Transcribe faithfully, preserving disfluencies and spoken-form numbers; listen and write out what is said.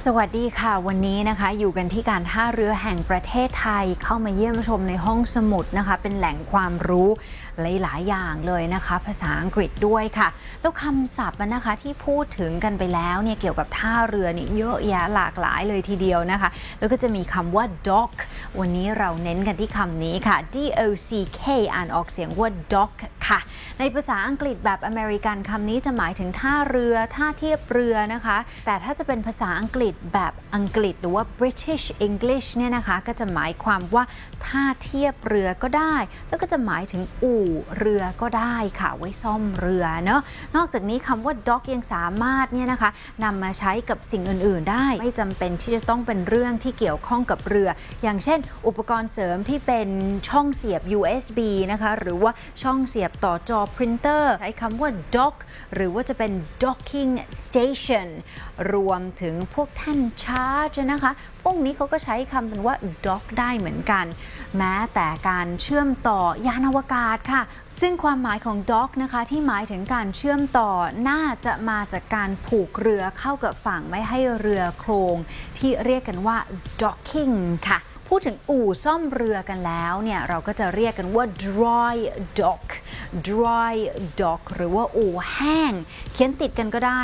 สวัสดีค่ะวันนี้นะคะอยู่กันที่การท่าเรือแห่งประเทศไทยเข้ามาเยี่ยมชมในห้องสมุดนะคะเป็นแหล่งความรู้หลายๆอย่างเลยนะคะภาษาอังกฤษด้วยค่ะแล้วคำศัพท์นะคะที่พูดถึงกันไปแล้วเนี่ยเกี่ยวกับท่าเรือนี่เยอะแยะหลากหลายเลยทีเดียวนะคะแล้วก็จะมีคำว่า dock วันนี้เราเน้นกันที่คำนี้ค่ะ D O C K อ่านออกเสียงว่า dock ค่ะในภาษาอังกฤษแบบอเมริกันคำนี้จะหมายถึงท่าเรือท่าเทียบเรือนะคะแต่ถ้าจะเป็นภาษาอังกฤษแบบอังกฤษหรือว่า British English เนี่ยนะคะก็จะหมายความว่าท่าเทียบเรือก็ได้แล้วก็จะหมายถึงอู่เรือก็ได้ค่ะไว้ซ่อมเรือเนาะนอกจากนี้คำว่า dock ยังสามารถเนี่ยนะคะนำมาใช้กับสิ่งอื่นๆได้ไม่จำเป็นที่จะต้องเป็นเรื่องที่เกี่ยวข้องกับเรืออย่างเช่นอุปกรณ์เสริมที่เป็นช่องเสียบ ยู เอส บี นะคะหรือว่าช่องเสียบต่อจอพรินเตอร์ใช้คำว่า dock หรือว่าจะเป็น docking station รวมถึงพวกแท่นชาร์จนะคะพวกนี้เขาก็ใช้คำเป็นว่า dock ได้เหมือนกันแม้แต่การเชื่อมต่อยานอวกาศค่ะซึ่งความหมายของ dock นะคะที่หมายถึงการเชื่อมต่อน่าจะมาจากการผูกเรือเข้ากับฝั่งไม่ให้เรือโครงที่เรียกกันว่า docking ค่ะพูดถึงอู่ซ่อมเรือกันแล้วเนี่ยเราก็จะเรียกกันว่า dry dock dry dock หรือว่าอู่แห้งเขียนติดกันก็ได้